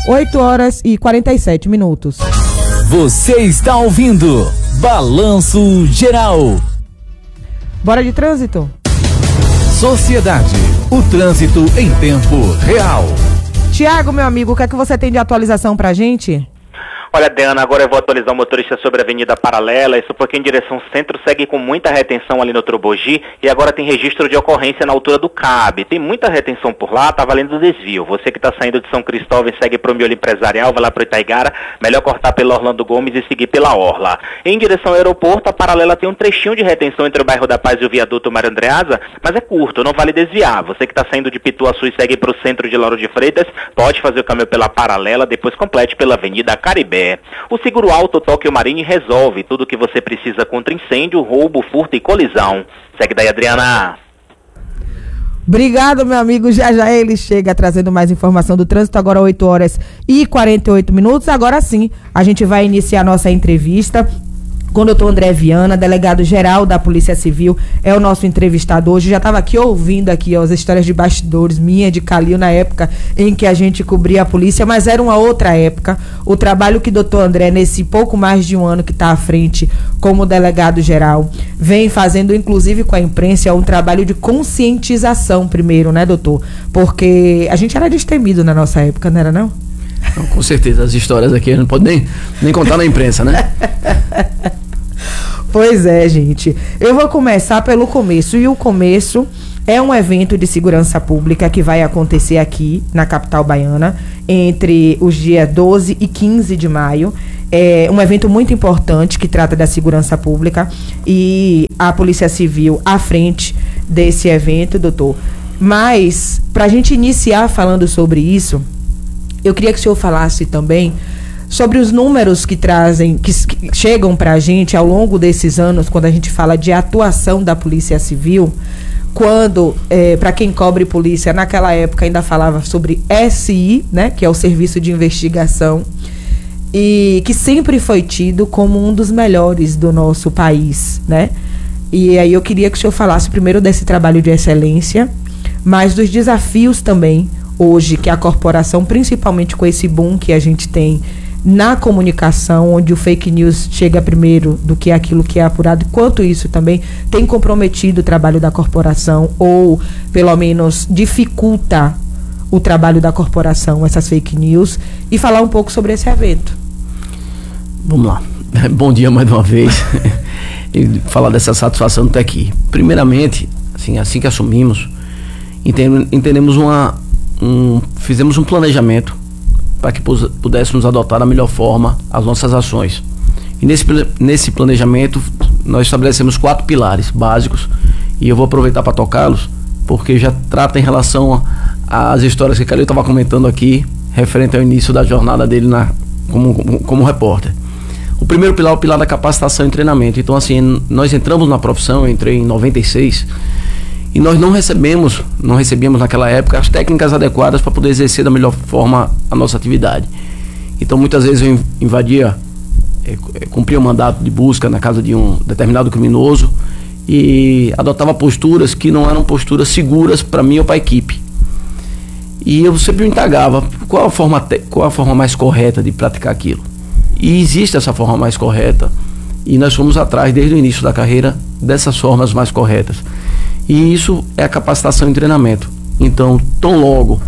8h47. Você está ouvindo Balanço Geral. Bora de trânsito? Sociedade, o trânsito em tempo real. Tiago, meu amigo, o que é que você tem de atualização pra gente? Olha, Diana, agora eu vou atualizar o motorista sobre a Avenida Paralela. Isso porque em direção centro segue com muita retenção ali no Trobogi e agora tem registro de ocorrência na altura do CAB. Tem muita retenção por lá, tá valendo desvio. Você que está saindo de São Cristóvão e segue para o Miolo Empresarial, vai lá para o Itaigara, melhor cortar pela Orlando Gomes e seguir pela Orla. Em direção ao aeroporto, a Paralela tem um trechinho de retenção entre o bairro da Paz e o viaduto Mário Andreasa, mas é curto, não vale desviar. Você que está saindo de Pituaçu e segue para o centro de Lauro de Freitas, pode fazer o caminho pela Paralela, depois complete pela Avenida Caribé. O Seguro Auto Tóquio Marine resolve tudo o que você precisa contra incêndio, roubo, furto e colisão. Segue daí, Adriana. Obrigado, meu amigo. Já ele chega trazendo mais informação do trânsito. Agora 8h48. Agora sim, a gente vai iniciar a nossa entrevista com o doutor André Viana, delegado-geral da Polícia Civil, é o nosso entrevistado hoje. Já estava aqui ouvindo aqui as histórias de bastidores, minha, de Calil, na época em que a gente cobria a polícia, mas era uma outra época. O trabalho que o doutor André, nesse pouco mais de um ano que está à frente como delegado-geral, vem fazendo, inclusive com a imprensa, é um trabalho de conscientização primeiro, né, doutor? Porque a gente era destemido na nossa época, não era, não? Não, com certeza, as histórias aqui a gente não pode nem contar na imprensa, né? Pois é, gente. Eu vou começar pelo começo. E o começo é um evento de segurança pública que vai acontecer aqui na capital baiana entre os dias 12 e 15 de maio. É um evento muito importante que trata da segurança pública e a Polícia Civil à frente desse evento, doutor. Mas, para a gente iniciar falando sobre isso, eu queria que o senhor falasse também sobre os números que chegam para a gente ao longo desses anos, quando a gente fala de atuação da Polícia Civil, quando, para quem cobre polícia, naquela época ainda falava sobre SI, né, que é o Serviço de Investigação, e que sempre foi tido como um dos melhores do nosso país, né? E aí eu queria que o senhor falasse primeiro desse trabalho de excelência, mas dos desafios também, hoje, que a corporação, principalmente com esse boom que a gente tem na comunicação, onde o fake news chega primeiro do que aquilo que é apurado, quanto isso também tem comprometido o trabalho da corporação, ou pelo menos dificulta o trabalho da corporação, essas fake news, e falar um pouco sobre esse evento. Vamos lá. Bom dia mais uma vez. E falar dessa satisfação de estar aqui. Primeiramente, assim que assumimos, entendemos fizemos um planejamento para que pudéssemos adotar da melhor forma as nossas ações. E nesse planejamento nós estabelecemos 4 pilares básicos, e eu vou aproveitar para tocá-los, porque já trata em relação às histórias que o Calil estava comentando aqui, referente ao início da jornada dele como repórter. O primeiro pilar é o pilar da capacitação e treinamento. Então, assim, nós entramos na profissão, eu entrei em 96, e nós não recebíamos naquela época as técnicas adequadas para poder exercer da melhor forma a nossa atividade. Então muitas vezes eu cumpria o mandato de busca na casa de um determinado criminoso e adotava posturas que não eram posturas seguras para mim ou para a equipe. E eu sempre me indagava qual a forma mais correta de praticar aquilo. E existe essa forma mais correta, e nós fomos atrás desde o início da carreira dessas formas mais corretas. E isso é a capacitação e treinamento. Então, tão logo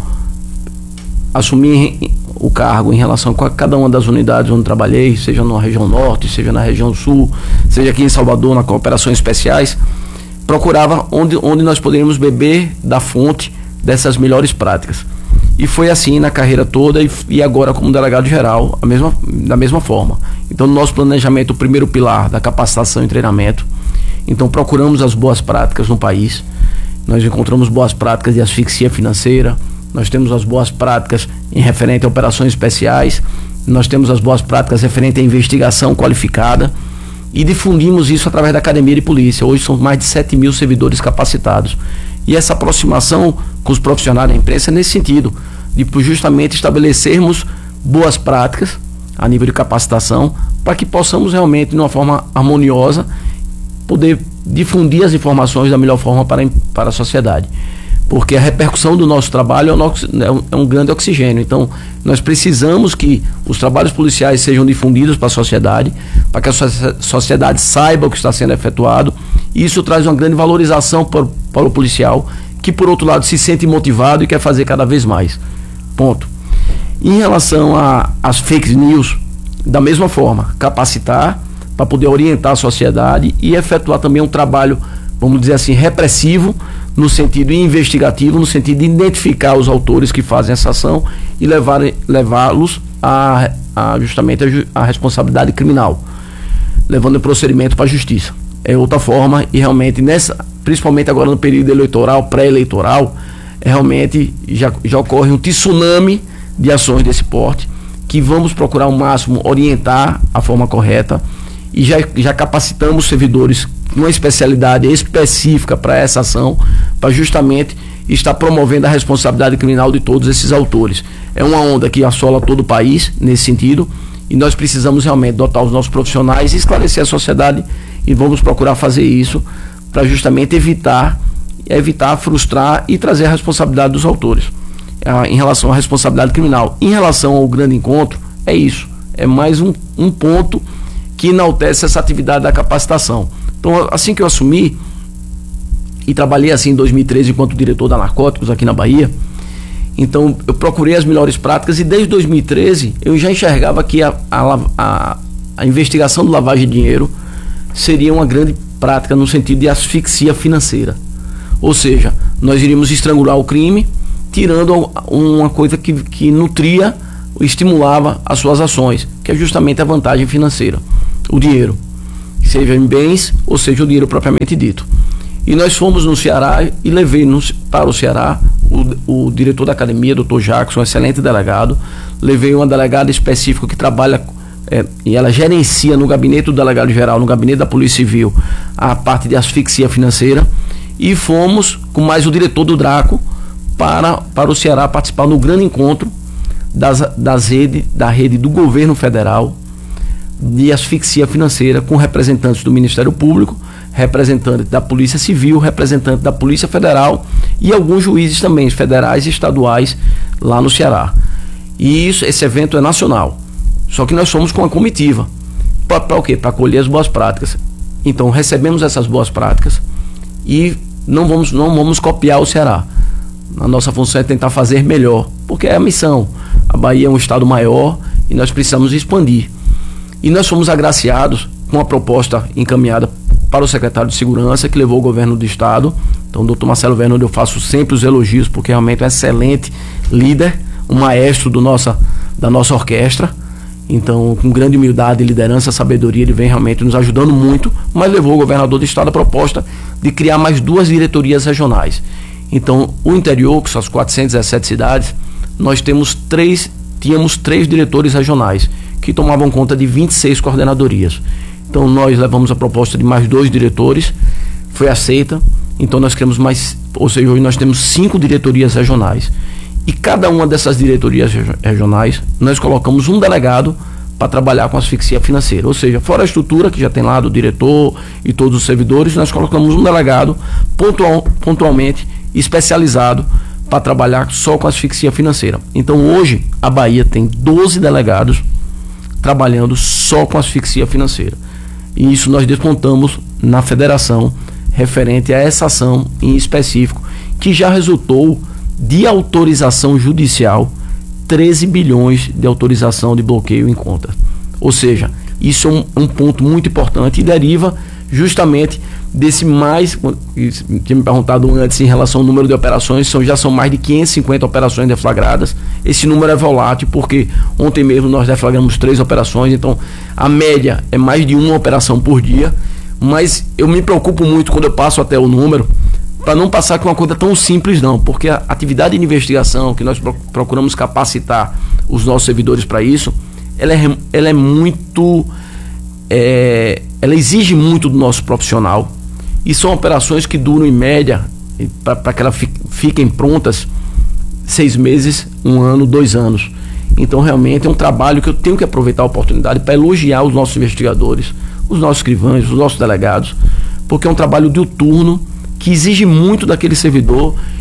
assumi o cargo em relação a cada uma das unidades onde trabalhei, seja na região norte, seja na região sul, seja aqui em Salvador, na Operações Especiais, procurava onde nós poderíamos beber da fonte dessas melhores práticas. E foi assim na carreira toda, e agora como delegado-geral, da mesma forma. Então, no nosso planejamento, o primeiro pilar da capacitação e treinamento. Então, procuramos as boas práticas no país. Nós encontramos boas práticas de asfixia financeira, nós temos as boas práticas em referente a operações especiais, nós temos as boas práticas referente à investigação qualificada, e difundimos isso através da Academia de Polícia. Hoje são mais de 7 mil servidores capacitados. E essa aproximação com os profissionais da imprensa é nesse sentido, de justamente estabelecermos boas práticas a nível de capacitação, para que possamos realmente, de uma forma harmoniosa, poder difundir as informações da melhor forma para a sociedade. porque a repercussão do nosso trabalho é um grande oxigênio. Então, nós precisamos que os trabalhos policiais sejam difundidos para a sociedade, para que a sociedade saiba o que está sendo efetuado, e isso traz uma grande valorização para o policial, que, por outro lado, se sente motivado e quer fazer cada vez mais. Ponto. Em relação às fake news, da mesma forma, capacitar para poder orientar a sociedade e efetuar também um trabalho, vamos dizer assim, repressivo, no sentido investigativo, no sentido de identificar os autores que fazem essa ação e levá-los justamente a responsabilidade criminal, levando o procedimento para a justiça. É outra forma, e realmente principalmente agora no período eleitoral, pré-eleitoral, realmente já ocorre um tsunami de ações desse porte, que vamos procurar ao máximo orientar a forma correta, e já capacitamos servidores com uma especialidade específica para essa ação, para justamente estar promovendo a responsabilidade criminal de todos esses autores. É uma onda que assola todo o país nesse sentido, e nós precisamos realmente dotar os nossos profissionais e esclarecer a sociedade, e vamos procurar fazer isso para justamente evitar, frustrar e trazer a responsabilidade dos autores em relação à responsabilidade criminal. Em relação ao grande encontro, é isso, é mais um ponto que enaltece essa atividade da capacitação. Então, assim que eu assumi e trabalhei assim em 2013 enquanto diretor da Narcóticos aqui na Bahia, então eu procurei as melhores práticas, e desde 2013 eu já enxergava que a investigação de lavagem de dinheiro seria uma grande prática no sentido de asfixia financeira. Ou seja, nós iríamos estrangular o crime, tirando uma coisa que nutria, estimulava as suas ações, que é justamente a vantagem financeira, o dinheiro, seja em bens ou seja o dinheiro propriamente dito. E nós fomos no Ceará e levei para o Ceará o diretor da academia, Dr. Jackson, um excelente delegado. Levei uma delegada específica que trabalha e ela gerencia no gabinete do delegado geral, no gabinete da Polícia Civil, a parte de asfixia financeira, e fomos com mais o diretor do Draco para o Ceará participar no grande encontro da rede do governo federal de asfixia financeira, com representantes do Ministério Público, representante da Polícia Civil, representante da Polícia Federal e alguns juízes também, federais e estaduais, lá no Ceará. E esse evento é nacional. Só que nós fomos com uma comitiva. Para o quê? Para colher as boas práticas. Então recebemos essas boas práticas e não vamos copiar o Ceará. A nossa função é tentar fazer melhor, porque é a missão. A Bahia é um estado maior e nós precisamos expandir. E nós fomos agraciados com a proposta encaminhada para o secretário de Segurança, que levou o governo do estado. Então, o doutor Marcelo Vernoni, eu faço sempre os elogios, porque realmente é um excelente líder, um maestro da nossa orquestra. Então, com grande humildade, liderança, sabedoria, ele vem realmente nos ajudando muito, mas levou o governador do estado a proposta de criar mais 2 diretorias regionais. Então, o interior, que são as 417 cidades, nós tínhamos 3 diretores regionais, que tomavam conta de 26 coordenadorias. Então, nós levamos a proposta de mais 2 diretores, foi aceita. Então, nós criamos hoje nós temos 5 diretorias regionais. E cada uma dessas diretorias regionais, nós colocamos um delegado para trabalhar com asfixia financeira. Ou seja, fora a estrutura que já tem lá do diretor e todos os servidores, nós colocamos um delegado pontualmente especializado para trabalhar só com asfixia financeira. Então, hoje, a Bahia tem 12 delegados trabalhando só com asfixia financeira. E isso nós despontamos na federação referente a essa ação em específico, que já resultou de autorização judicial, 13 bilhões de autorização de bloqueio em conta. Ou seja, isso é um ponto muito importante e deriva justamente desse mais, tinha me perguntado antes em relação ao número de operações, já são mais de 550 operações deflagradas. Esse número é volátil, porque ontem mesmo nós deflagramos 3 operações, então a média é mais de 1 operação por dia, mas eu me preocupo muito quando eu passo até o número, para não passar com uma coisa tão simples não, porque a atividade de investigação que nós procuramos capacitar os nossos servidores para isso, ela é muito, ela exige muito do nosso profissional, e são operações que duram em média, para que elas fiquem prontas, 6 meses, 1 ano, 2 anos. Então realmente é um trabalho que eu tenho que aproveitar a oportunidade para elogiar os nossos investigadores, os nossos escrivães, os nossos delegados, porque é um trabalho diuturno, que exige muito daquele servidor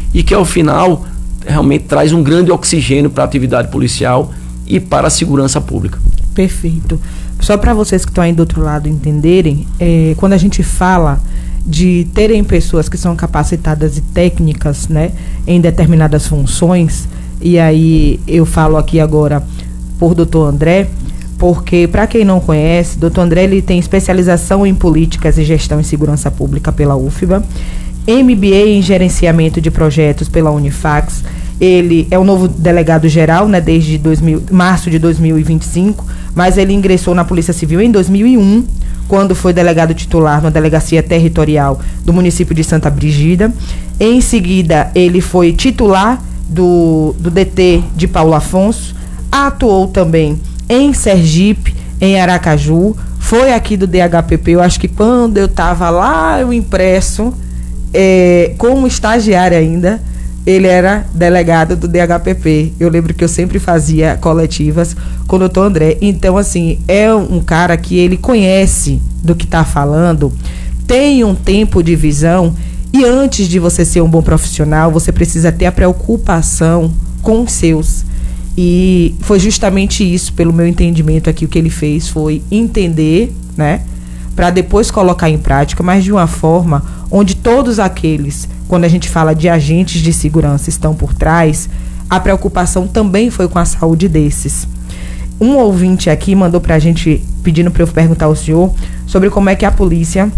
e que ao final realmente traz um grande oxigênio para a atividade policial e para a segurança pública. Perfeito. Só para vocês que estão aí do outro lado entenderem, quando a gente fala de terem pessoas que são capacitadas e técnicas, né, em determinadas funções, e aí eu falo aqui agora por Dr. André, porque, para quem não conhece, Dr. André ele tem especialização em políticas e gestão em segurança pública pela UFBA, MBA em gerenciamento de projetos pela Unifax. Ele é o novo delegado-geral, né, desde março de 2025, mas ele ingressou na Polícia Civil em 2001, quando foi delegado titular na Delegacia Territorial do município de Santa Brígida. Em seguida, ele foi titular do DT de Paulo Afonso, atuou também em Sergipe, em Aracaju, foi aqui do DHPP. Eu acho que quando eu estava lá, eu impresso, como estagiário ainda, ele era delegado do DHPP. Eu lembro que eu sempre fazia coletivas com o Dr. André. Então, assim, é um cara que ele conhece do que está falando, tem um tempo de visão, e antes de você ser um bom profissional, você precisa ter a preocupação com os seus. E foi justamente isso, pelo meu entendimento aqui, o que ele fez foi entender, né, para depois colocar em prática, mas de uma forma onde todos aqueles, quando a gente fala de agentes de segurança, estão por trás, a preocupação também foi com a saúde desses. Um ouvinte aqui mandou pra gente, pedindo para eu perguntar ao senhor sobre como é que a polícia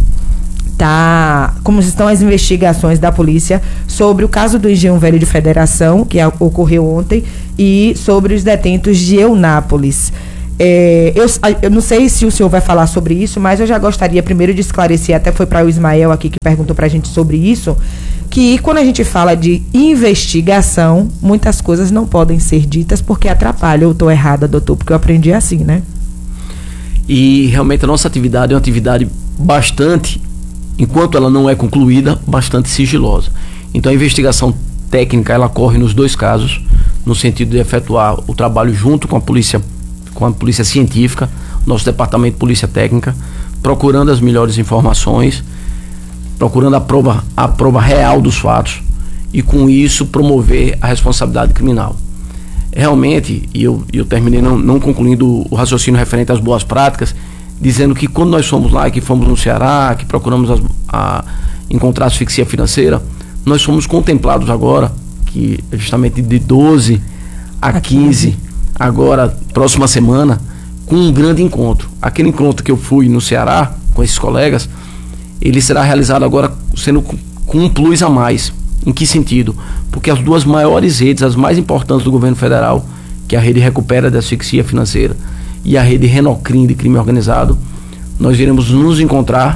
como estão as investigações da polícia sobre o caso do Engenho Velho de Federação, que ocorreu ontem, e sobre os detentos de Eunápolis. Eu não sei se o senhor vai falar sobre isso, mas eu já gostaria primeiro de esclarecer, até foi para o Ismael aqui que perguntou para a gente sobre isso, que quando a gente fala de investigação, muitas coisas não podem ser ditas porque atrapalham. Eu estou errada, doutor, porque eu aprendi assim, né? E realmente a nossa atividade é uma atividade bastante, enquanto ela não é concluída, bastante sigilosa. Então a investigação técnica, ela ocorre nos dois casos, no sentido de efetuar o trabalho junto com a polícia científica, nosso departamento de polícia técnica, procurando as melhores informações, procurando a prova real dos fatos e com isso promover a responsabilidade criminal. Realmente, e eu terminei não concluindo o raciocínio referente às boas práticas, dizendo que quando nós fomos lá, que fomos no Ceará, que procuramos encontrar asfixia financeira, nós fomos contemplados agora, que é justamente de 12 a 15, agora, próxima semana, com um grande encontro. Aquele encontro que eu fui no Ceará, com esses colegas, ele será realizado agora sendo com um plus a mais. Em que sentido? Porque as duas maiores redes, as mais importantes do governo federal, que é a Rede Recupera de Asfixia Financeira e a Rede Renocrim de Crime Organizado, nós iremos nos encontrar,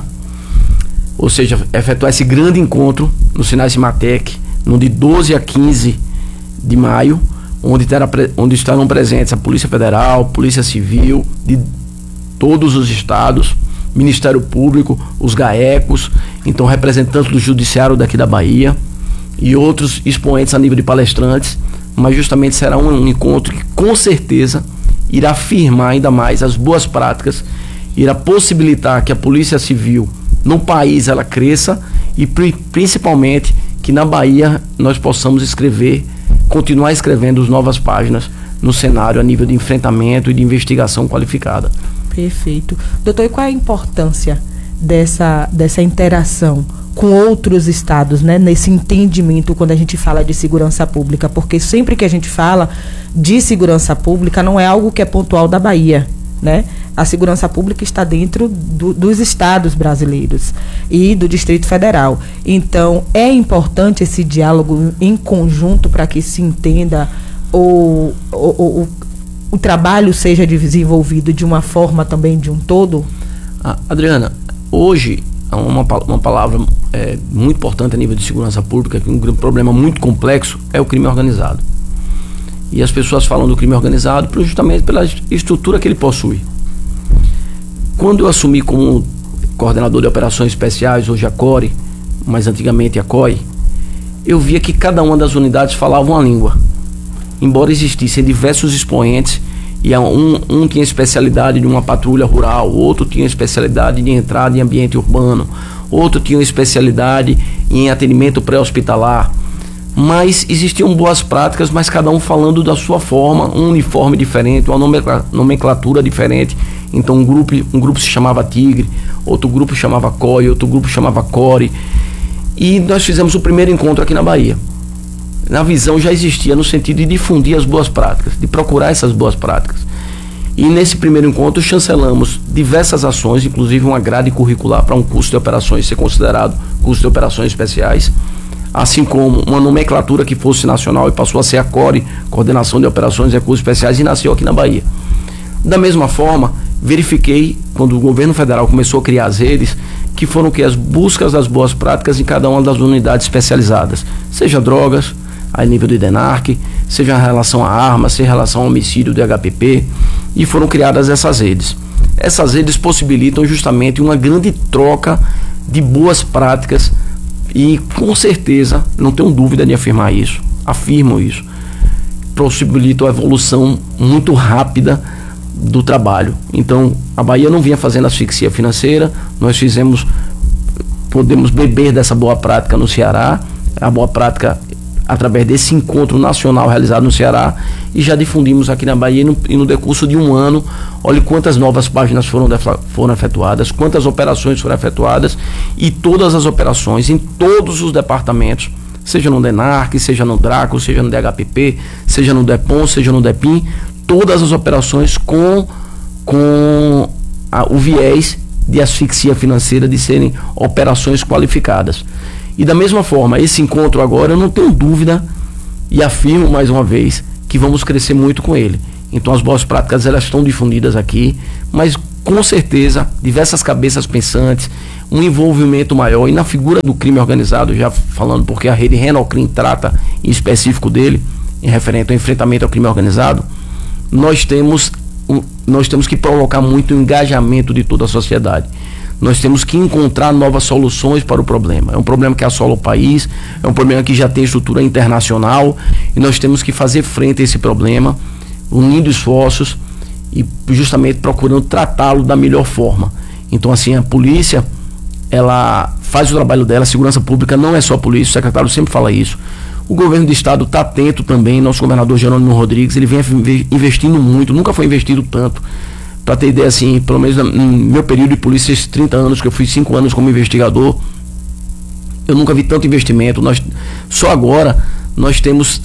ou seja, efetuar esse grande encontro no Sinais Matec, no de 12 a 15 de maio, onde estarão presentes a Polícia Federal, Polícia Civil de todos os estados, Ministério Público, os GAECOS, então representantes do Judiciário daqui da Bahia e outros expoentes a nível de palestrantes, mas justamente será um encontro que com certeza irá afirmar ainda mais as boas práticas, irá possibilitar que a Polícia Civil no país ela cresça e principalmente que na Bahia nós possamos continuar escrevendo as novas páginas no cenário a nível de enfrentamento e de investigação qualificada. Perfeito. Doutor, e qual é a importância dessa interação com outros estados, né, nesse entendimento quando a gente fala de segurança pública? Porque sempre que a gente fala de segurança pública não é algo que é pontual da Bahia, né? A segurança pública está dentro dos estados brasileiros e do Distrito Federal. Então, é importante esse diálogo em conjunto para que se entenda o trabalho seja desenvolvido de uma forma também de um todo? Adriana, hoje uma palavra muito importante a nível de segurança pública, que um problema muito complexo é o crime organizado. E as pessoas falam do crime organizado justamente pela estrutura que ele possui. Quando eu assumi como coordenador de operações especiais, hoje a CORE, mas antigamente a COI, eu via que cada uma das unidades falava uma língua. Embora existissem diversos expoentes, e um tinha especialidade de uma patrulha rural, outro tinha especialidade de entrada em ambiente urbano, outro tinha especialidade em atendimento pré-hospitalar. mas existiam boas práticas, mas cada um falando da sua forma, um uniforme diferente, uma nomenclatura diferente. Então um grupo se chamava Tigre, outro grupo chamava COI, outro grupo chamava CORE, e nós fizemos o primeiro encontro aqui na Bahia. Na visão já existia no sentido de difundir as boas práticas, de procurar essas boas práticas. E nesse primeiro encontro chancelamos diversas ações, inclusive uma grade curricular para um curso de operações ser considerado curso de operações especiais, assim como uma nomenclatura que fosse nacional e passou a ser a CORE, Coordenação de Operações e Recursos Especiais, e nasceu aqui na Bahia. Da mesma forma, verifiquei, quando o governo federal começou a criar as redes, que foram que as buscas das boas práticas em cada uma das unidades especializadas, seja drogas, a nível do DENARC, seja em relação a armas, seja em relação ao homicídio do HPP, e foram criadas essas redes. Essas redes possibilitam justamente uma grande troca de boas práticas e, com certeza, não tenho dúvida de afirmar isso, afirmo isso, possibilitam a evolução muito rápida do trabalho. Então, a Bahia não vinha fazendo asfixia financeira, nós podemos beber dessa boa prática no Ceará, a boa prática através desse encontro nacional realizado no Ceará, e já difundimos aqui na Bahia, e no decurso de um ano, olhe quantas novas páginas foram efetuadas, quantas operações foram efetuadas, e todas as operações em todos os departamentos, seja no DENARC, seja no DRACO, seja no DHPP, seja no DEPON, seja no DEPIM, todas as operações com o viés de asfixia financeira, de serem operações qualificadas. E da mesma forma, esse encontro agora, eu não tenho dúvida, e afirmo mais uma vez, que vamos crescer muito com ele. Então as boas práticas, elas estão difundidas aqui, mas com certeza, diversas cabeças pensantes, um envolvimento maior, e na figura do crime organizado, já falando porque a rede Renocrim trata em específico dele, em referente ao enfrentamento ao crime organizado, nós temos que provocar muito o engajamento de toda a sociedade. Nós temos que encontrar novas soluções para o problema. É um problema que assola o país, é um problema que já tem estrutura internacional, e nós temos que fazer frente a esse problema, unindo esforços e justamente procurando tratá-lo da melhor forma. Então, assim, a polícia, ela faz o trabalho dela, a segurança pública não é só a polícia, o secretário sempre fala isso. O governo do estado está atento também, nosso governador Jerônimo Rodrigues, ele vem investindo muito, nunca foi investido tanto. Para ter ideia, assim, pelo menos no meu período de polícia, esses 30 anos, que eu fui 5 anos como investigador, eu nunca vi tanto investimento. Só agora nós temos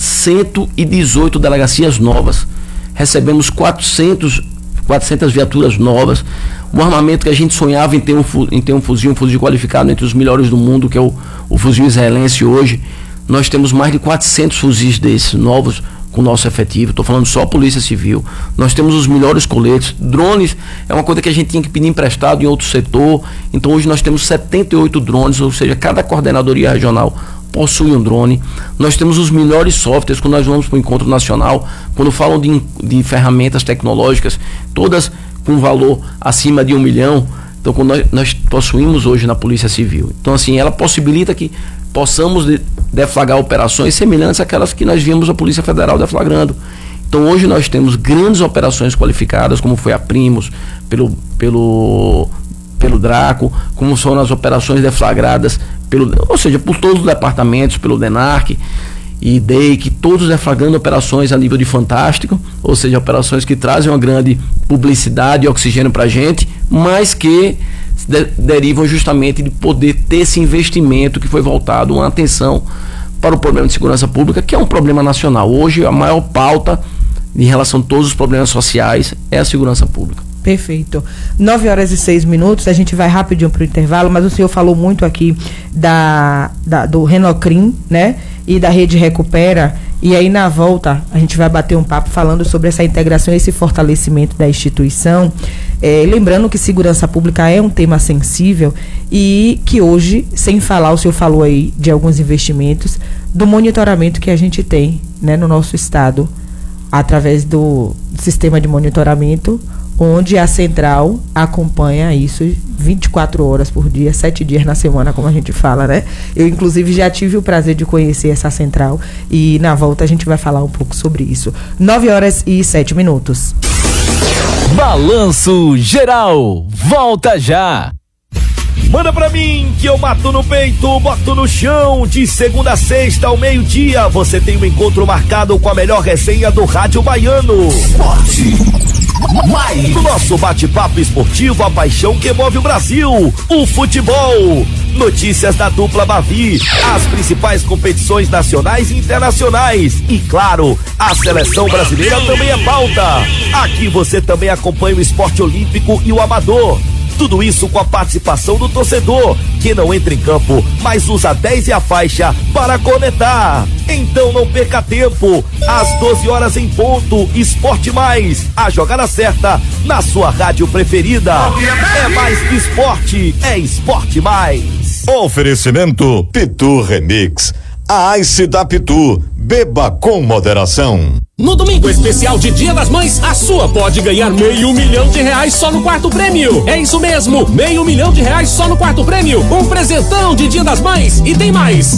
118 delegacias novas, recebemos 400 viaturas novas, o armamento que a gente sonhava em ter um fuzil qualificado entre os melhores do mundo, que é o fuzil israelense hoje. Nós temos mais de 400 fuzis desses novos com o nosso efetivo, estou falando só a Polícia Civil. Nós temos os melhores coletes, drones é uma coisa que a gente tinha que pedir emprestado em outro setor, então hoje nós temos 78 drones, ou seja, cada coordenadoria regional possui um drone. Nós temos os melhores softwares quando nós vamos para o encontro nacional, quando falam de ferramentas tecnológicas, todas com valor acima de 1 milhão, então quando nós possuímos hoje na Polícia Civil. Então, assim, ela possibilita que possamos deflagrar operações semelhantes àquelas que nós vimos a Polícia Federal deflagrando. Então hoje nós temos grandes operações qualificadas, como foi a Primos, pelo DRACO, como foram as operações deflagradas, ou seja, por todos os departamentos, pelo DENARC e DEIC, todos deflagrando operações a nível de fantástico, ou seja, operações que trazem uma grande publicidade e oxigênio para a gente, mas que derivam justamente de poder ter esse investimento que foi voltado, uma atenção para o problema de segurança pública, que é um problema nacional. Hoje a maior pauta em relação a todos os problemas sociais é a segurança pública. Perfeito. 9h06, a gente vai rapidinho para o intervalo, mas o senhor falou muito aqui do Renocrim, né? E da Rede Recupera, e aí na volta a gente vai bater um papo falando sobre essa integração, esse fortalecimento da instituição, lembrando que segurança pública é um tema sensível e que hoje, sem falar, o senhor falou aí de alguns investimentos, do monitoramento que a gente tem, né, no nosso estado, através do sistema de monitoramento, onde a central acompanha isso 24 horas por dia, 7 dias na semana, como a gente fala, né? Eu, inclusive, já tive o prazer de conhecer essa central e na volta a gente vai falar um pouco sobre isso. 9h07. Balanço Geral, volta já! Manda pra mim que eu mato no peito, boto no chão. De segunda a sexta ao meio-dia, você tem um encontro marcado com a melhor resenha do rádio baiano. Esporte mais. No nosso bate-papo esportivo, a paixão que move o Brasil, o futebol. Notícias da dupla Bavi, as principais competições nacionais e internacionais. E claro, a seleção brasileira também é pauta. Aqui você também acompanha o esporte olímpico e o amador. Tudo isso com a participação do torcedor, que não entra em campo, mas usa 10 e a faixa para conectar. Então não perca tempo. Às 12 horas em ponto, Esporte Mais, a jogada certa na sua rádio preferida. É mais que esporte, é Esporte Mais. Oferecimento Pitu Remix. A Ice da Pitu. Beba com moderação. No domingo especial de Dia das Mães, a sua pode ganhar R$500 mil só no quarto prêmio. É isso mesmo, R$500 mil só no quarto prêmio. Um presentão de Dia das Mães. E tem mais,